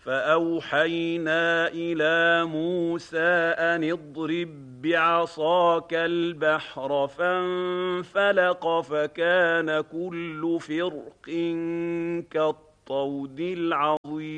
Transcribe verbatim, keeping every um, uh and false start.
فأوحينا إلى موسى أن اضرب بعصاك البحر فانفلق فكان كل فرق كالطود العظيم